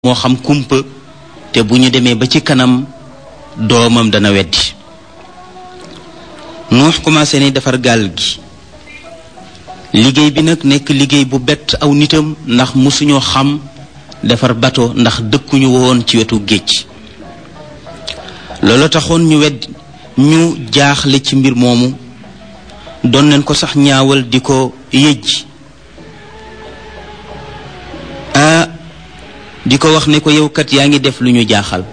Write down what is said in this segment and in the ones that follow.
moo xam kumpa te bu ñu demee ba ci kanam doomam dana weddi. Nuux commencé ni defar gaal gi liggéey bi nag nekk liggéey bu bett aw nitam ndax musuñoo xam defar bato ndax dëkkuñu woon ci wetu géej. loolu taxoon ñu jaaxle ci mbir moomu doon nañ ko sax ñaawal di ko yëj di ko wax ne ko yow kat yaa ngi def lu ñu jaaxal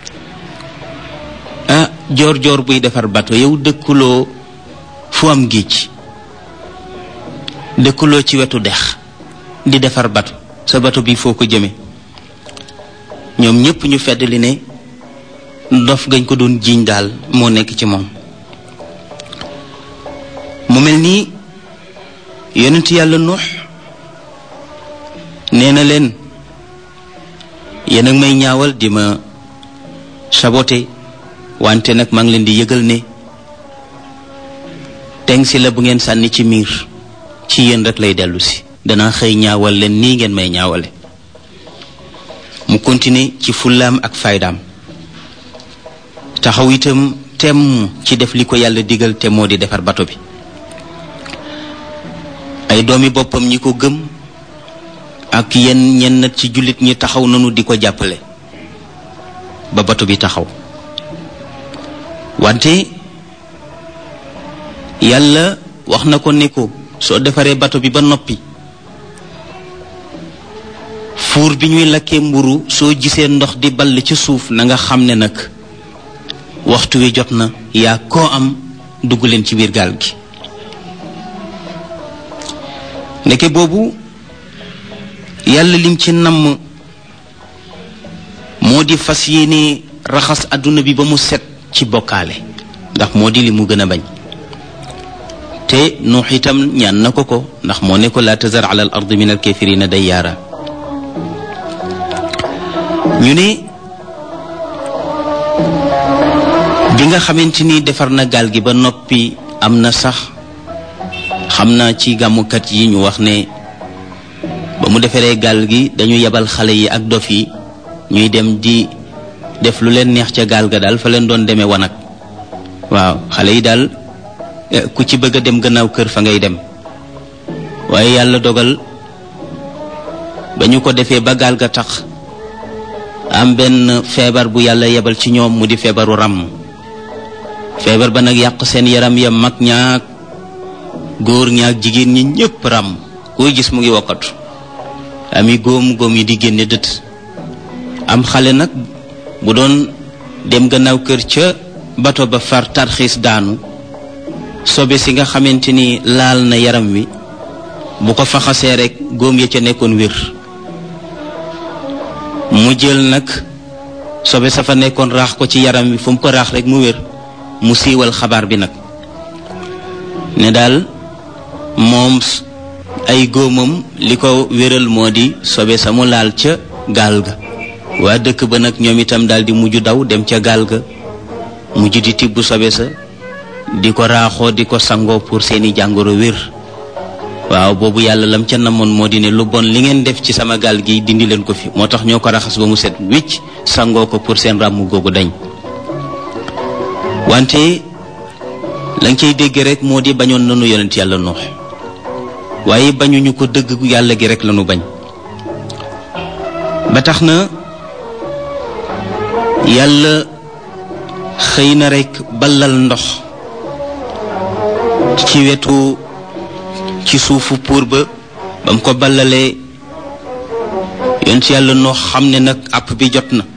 joor buy defar bato yow dëkkuloo fu am géej dëkkuloo ci wetu dex di defar bato sa bato bi foo ko jëme ñoom ñépp ñu feddali ne dof gañ ko doon jiiñ daal moo nekk ci moom. mu mel nii yonent yàlla Nuux nee na leen yéen ak may ñaawal di ma saboté wante nag maa ngi leen di yëgal ne teng si la bu ngeen sànni ci miir ci yéen rek lay dellu si danaa xëy ñaawal leen nii ngeen may ñaawale. mu continuer ci fullaam ak faydaam taxaw itam temm ci def li ko yàlla digal te moo di defar bato bi. ay doomi boppam ñi ko gëm ak ñenn ci jullit ñi taxaw nanu di ko jàppale ba bato bi taxaw wante yàlla wax na ko ne ko soo defaree bato bi ba noppi fuur bi ñuy lakkee mburu soo gisee ndox di ball ci suuf na nga xam ne nag waxtu wi jot na yaa koo am dugg leen ci biir gaal gi. ndeke boobu yàlla lim ci namm moo di fas yéene raxas àdduna bi ba mu set ci bokkaale ndax moo di li mu gën a bañ te Nuux itam ñaan na ko ndax moo ne ko laa tazar ala al ardi min al kafirina dayyaara. ñu ne bi nga xamante ni defar na gaal gi ba noppi am na sax xam naa ci gàmmukat yi ñu wax ne ba mu defaree gaal gi dañu yebal xale yi ak dof yi ñuy dem di def lu leen neex ca gaal ga daal fa leen doon demee wanag waaw xale yi daal ku ci bëgg a dem gannaaw kër fa ngay dem waaye yàlla dogal ba ñu ko defee ba gaal ga tax am benn feebar bu yàlla yebal ci ñoom mu di feebaru ràmm feebar ba nag yàq seen yaram ya mag ñaak góor ñaak jigéen ñi ñépp ràmm koy gis mu ngi wokkatu ami góom yi di génne dët am xale nag bu doon dem gannaaw kër ca bato ba far tarxiis daanu sobe si nga xamante ni laal na yaram wi bu ko faxasee rek góom ya ca nekkoon wér mu jël nag sobe sa fa nekkoon raax ko ci yaram wi fu mu ko raax rek mu wér mu siiwal xabaar bi nag ne daal moom ay góomam li ko wéral moo di sobe sa mu laal ca gaal ga waa dëkk ba nag ñoom itam daal di mujj daw dem ca gaal ga mujj di tibb sobe sa di ko raaxoo di ko sangoo pour seeni jàngoro wér. waaw boobu yàlla lam ca namoon moo di ne lu bon li ngeen def ci sama gaal gi dindi leen ko fi moo tax ñoo ko raxas ba mu set wicc sangoo ko pour seen ràmm googu dañ. wante lañ cay dégg rek moo di bañoon nanu yonent yàlla Nuux waaye bañuñu ko dëgg yàlla gi rek lañu bañ ba tax na yàlla xëy na rek ballal ndox ci wetu ci suufu puur ba mu ko ballalee yonent yàlla Nuux xam ne nag àpp bi jot na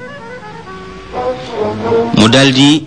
mu daldi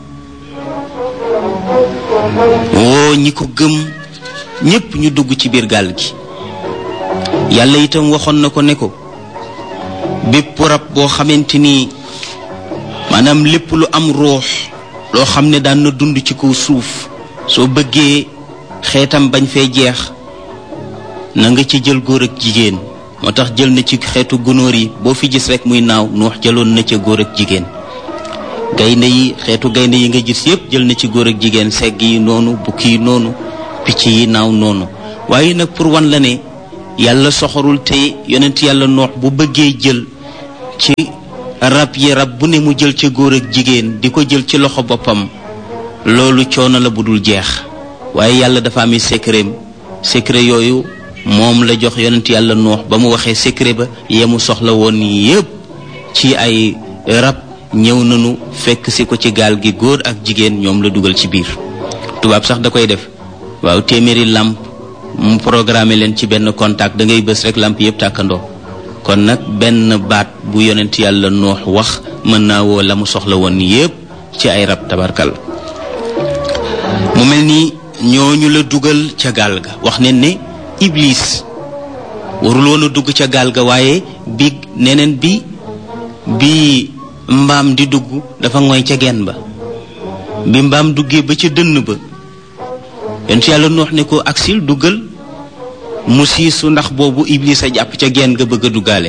woo ñi ko gëm ñépp ñu dugg ci biir gaal gi. yàlla itam waxoon na ko ne ko bépp rab boo xamante ni maanaam lépp lu am ruux loo xam ne daan na dund ci kaw suuf soo bëggee xeetam bañ fee jeex na nga ci jël góor ak jigéen moo tax jël na ci xeetu gunóor yi boo fi gis rek muy naaw Nuux jëloon na ca góor ak jigéen. gaynde yi xeetu gaynde yi nga gis yépp jël na ci góor ak jigéen segg yi noonu bukki yi noonu picc yi naaw noonu waaye nag pour wan la ne yàlla soxorul te yonent yàlla Nuux bu bëggee jël ci rab yi rab bu ne mu jël ci góor ak jigéen di ko jël ci loxo boppam loolu coono la bu dul jeex waaye yàlla dafa ami secret yooyu moom la jox yonent yàlla Nuux ba mu waxee secret ba yemu soxla woon yépp ci ay rab ñëw nañu fekk si ko ci gaal gi góor ak jigéen ñoom la dugal ci biir tubaab sax da koy def waaw téeméeri làmp mu programmé leen ci benn contact da ngay bës rek làmp yépp tàkkandoo kon nag benn baat bu yonent yàlla Nuux wax mën naa woo la mu soxla woon yépp ci ay rab tabarkal mu mel ni ñooñu la dugal ca gaal ga wax ne ne Iblis warul woon a dugg ca gaal ga waaye bi neneen bi mbaam di dugg dafa ngoy ca genn ba bi mbaam duggee ba ca dënn ba yonent yàlla Nuux ne ko aksil duggal mu siisu ndax boobu Iblis a jàpp ca genn ga bëgg a duggaale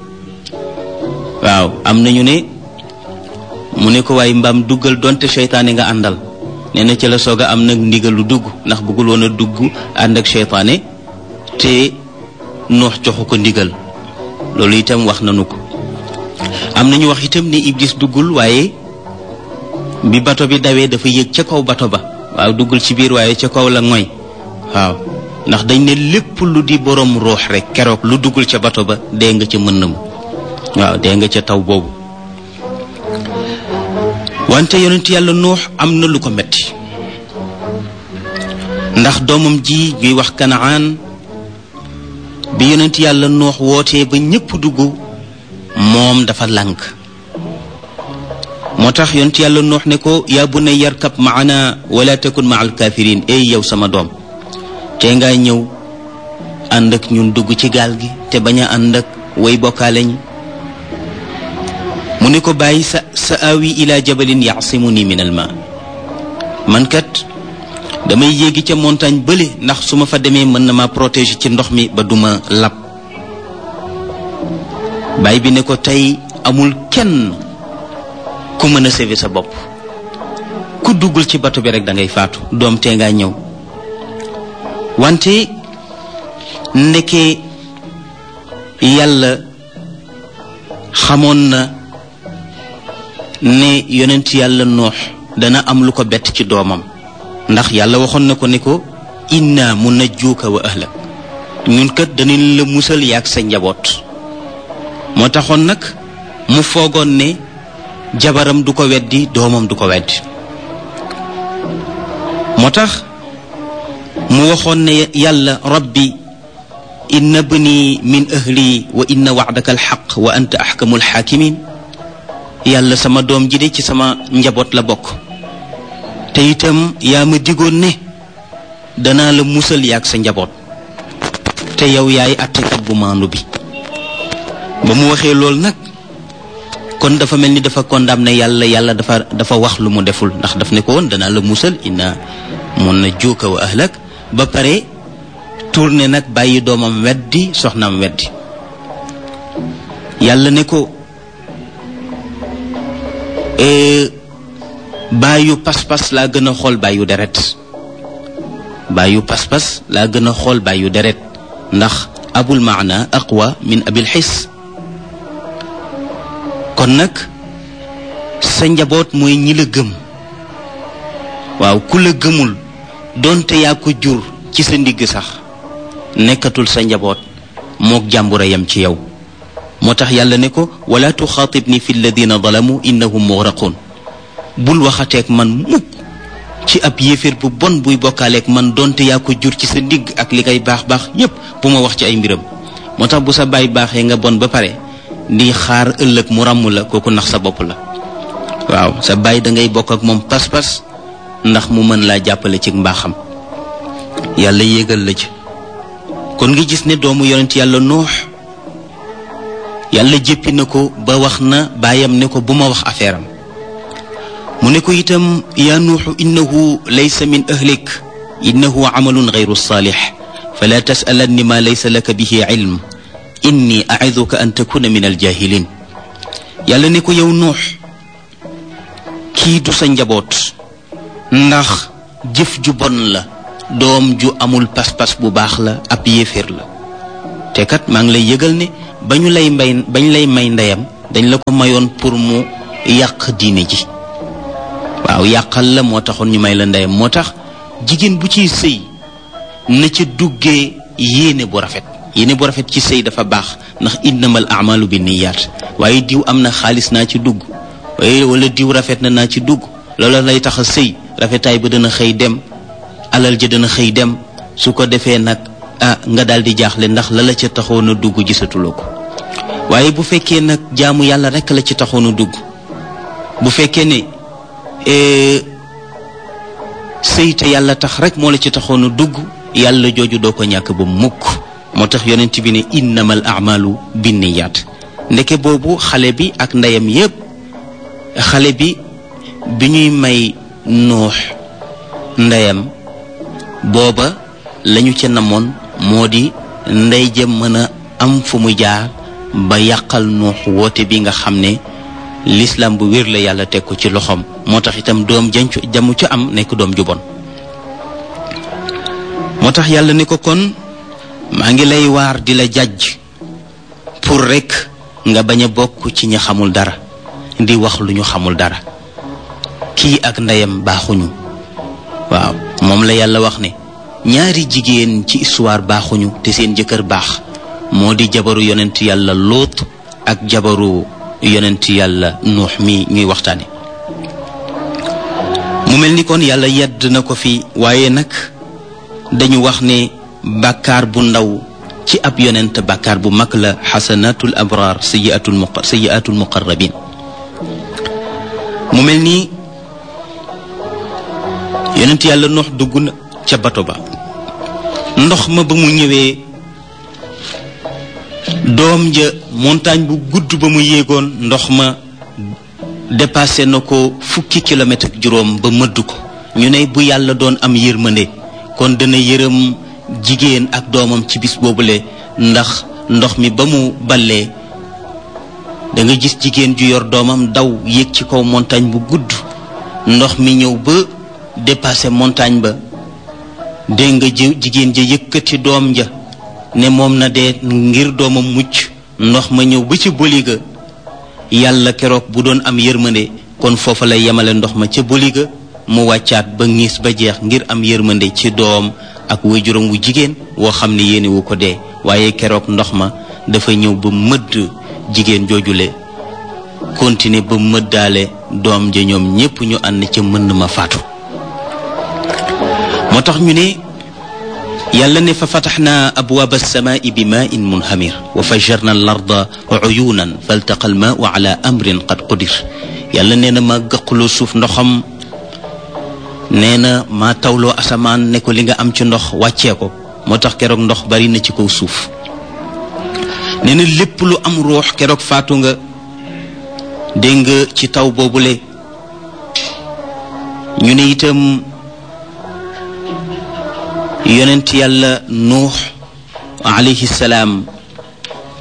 waaw am nañu ne mu ne ko waaye mbaam duggal donte seytaane nga àndal nee na ci la soog a am nag ndigal lu dugg ndax bëggul woon a dugg ànd ak seytaane te Nuux joxu ko ndigal loolu itam wax nañu ko am nañu wax itam ne Iblis duggul waaye bi bato bi dawee dafa yéeg ca kaw bato ba waaw duggul ci biir waaye ca kaw la ngoy waaw ndax dañ ne lépp lu di borom ruux rek keroog lu duggul ca bato ba dee nga ca mënnam waaw dee nga ca taw boobu wante yonent yàlla Nuux am na lu ko metti ndax doomam ji ñuy wax Kanaan bi yonent yàlla Nuux wootee ba ñépp dugg moom dafa lànk moo tax yonent yàlla Nuux ne ko yaa bunayya yarkab maana wala takun ma al kaafiriin ey yow sama doom te nga ñëw ànd ak ñun dugg ci gaal gi te bañ a ànd ak way bokkaale ñi mu ne ko bàyyi sa awi ila jabalin yaasimuni min al ma man kat damay yéegi ca montagne bële ndax su ma fa demee mën na ma protéger ci ndox mi ba duma lab baay bi ne ko tey amul kenn ku mën a sauver sa bopp ku duggul ci bato bi rek da ngay faatu doom tee ngaa ñëw wante ndeke yàlla xamoon na ne yonent yàlla Nuux dana am lu ko bett ci doomam ndax yàlla waxoon na ko ne ko inna munajjuuka wa ahlak ñun kat danañ la musal yaag sa njaboot moo taxoon nag mu foogoon ne jabaram du ko weddi doomam du ko weddi moo tax mu waxoon ne yàlla rabbi inna bni min ahli wa inna wa'daka alxaq wa anta axkamul xaakimin yàlla sama doom ji de ci sama njaboot la bokk te itam yaa ma digoon ne danaa la musal yaag sa njaboot te yow yaay attekat bu maandu bi ba mu waxee loolu nag kon dafa mel ni dafa condamné yàlla dafa wax lu mu deful ndax daf ne ko woon danaa la musal inna munajjuuka wa ahlak ba pare tourné nag bàyyi doomam weddi soxnaam weddi yàlla ne ko bàyyu pas-pas laa gën a xool bàyyu deret bàyyu pas-pas laa gën a xool bàyyu deret ndax abul maana aqwa min abil xis kon nag sa njaboot mooy ñi la gëm waaw ku la gëmul doonte yaa ko jur ci sa ndigg sax nekkatul sa njaboot mook jàmbura yam ci yow moo tax yàlla ne ko wala tuxaatibni fi alladina zalamu innahum mugraqun bul waxateeg man mukk ci ab yéeféer bu bon buy bokkaaleeg man donte yaa ko jur ci sa ndigg ak li ngay baax-baax yépp bu ma wax ci ay mbiram moo tax bu sa baay baaxee nga bon ba pare di xaar ëllëg mu ràmm la kooku nax sa bopp la waaw sa baay da ngay bokk ak moom pas-pas ndax mu mën laa jàppale ci mbaaxam yàlla yéegal la ci kon nga gis ne doomu yonent yàlla Nuux yàlla jéppi na ko ba wax na baayam ne ko bu ma wax affaire am mu ne ko itam yaa nuuxu innahu laysa min ahlik innahu amalun gayru saalix fala tasalanni ma laysa laka bihi ilm inni aiduka an takuna min aljahilin yàlla ne ko yow nuux kii du sa njaboot ndax jëf ju bon la doom ju amul pas-pas bu baax la ab yéeféer la te kat maa ngi lay yëgal ne bañ lay may ndeyam dañ la ko mayoon pour mu yàq diine ji waaw yàqal la moo taxoon ñu may la ndeyam moo tax jigéen bu ciy sëy na ca duggee yéene bu rafet ci sëy dafa baax ndax innamal a'malu binniyat waaye diw am na xaalis naa ci dugg waaye wala diw rafet na naa ci dugg loolu lay tax a sëy rafetaay ba dana xëy dem alal ja dana xëy dem su ko defee nag nga daal di jaaxle ndax la ca taxoon a dugg gisatuloo ko waaye bu fekkee nag jaamu yàlla rekk la ci taxoon a dugg bu fekkee ne sëy te yàlla tax rek moo la ci taxoon a dugg yàlla jooju doo ko ñàkk ba mukk moo tax yonent bi ne innamal a'malu binniyat ndeke boobu xale bi ak ndeyam yépp xale bi ñuy may Nuux ndeyam booba lañu ca namoon moo di ndey ja mën a am fu mu jaar ba yàqal Nuux woote bi nga xam ne l'islam bu wér la yàlla teg ko ci loxoom moo tax itam doom jamu ca am nekk doom ju bon moo tax yàlla ni ko kon maa ngi lay waar di la jàjj pour rekk nga bañ a bokk ci ñi xamul dara di wax lu ñu xamul dara kii ak ndeyam baaxuñu waaw moom la yàlla wax ne ñaari jigéen ci histoire baaxuñu te seen jëkkër baax moo di jabaru yonent yàlla Luut ak jabaru yonent yàlla Nuux mi ñuy waxtaane mu mel ni kon yàlla yedd na ko fi waaye nag dañu wax ne bàkkaar bu ndaw ci ab yonent bàkkaar bu mag la xasanatul abraar sayyiatul muqarrabin mu mel ni yonent yàlla Nuux dugg na ca bato ba ndox ma ba mu ñëwee doom ja montagne bu gudd ba mu yéegoon ndox ma dépassé na ko 10 kilomètres ak juróom ba mëdd ko ñu ne bu yàlla doon am yërmande kon dana yërëm jigéen ak doomam ci bis boobule ndax ndox mi ba mu ballee da nga gis jigéen ju yor doomam daw yéeg ci kaw montagne bu gudd ndox mi ñëw ba dépassé montagne ba dégg nga jigéen ja yëkkati doom ja ne moom na dee ngir doomam mucc ndox ma ñëw ba ci boliga yàlla keroog bu doon am yërmande kon foofa lay yemale ndox ma ca boliga mu wàccaat ba ngiis ba jeex ngir am yërmande ci doom ak waajuram wu jigéen woo xam ne yéene wu ko dee waaye keroog ndox ma dafa ñëw ba mëdd jigéen joojule continuer ba mëddaale doom ja ñoom ñépp ñu ànd ca mën ma faatu moo tax ñu ne yàlla ne fa fataxnaa abwaaba alsamaai bi maain munhamir wa fajjarna al arda uyunan faltaqa al maau ala amrin qad qudir yàlla nee na ma gëqloo suuf ndoxam nee na maa tawloo asamaan ne ko li nga am ci ndox wàccee ko moo tax keroog ndox bari na ci kaw suuf nee na lépp lu am ruux keroog faatu nga dégg nga ci taw boobule ñu ne itam yonent yàlla Nuux alayhi salaam